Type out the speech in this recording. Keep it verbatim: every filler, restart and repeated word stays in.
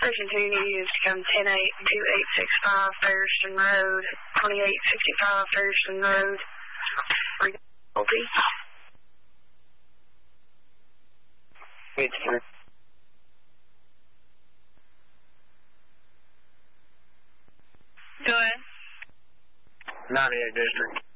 Station two needs to come ten eight two eight six five Thurston Road, twenty-eight sixty-five Thurston Road. It's true. Go ahead. ninety-eight District.